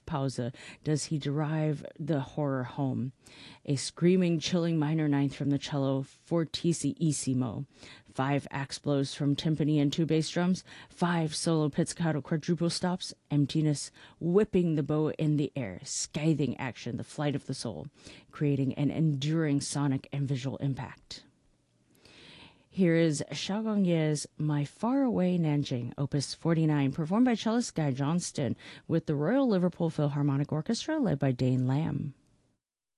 Blaupause does he derive the horror home. A screaming, chilling minor ninth from the cello fortissimo, 5 axe blows from timpani and 2 bass drums, 5 solo pizzicato quadruple stops, emptiness, whipping the bow in the air, scathing action, the flight of the soul, creating an enduring sonic and visual impact. Here is Xiao Gongye's My Faraway Nanjing, Opus 49, performed by cellist Guy Johnston with the Royal Liverpool Philharmonic Orchestra led by Dane Lamb.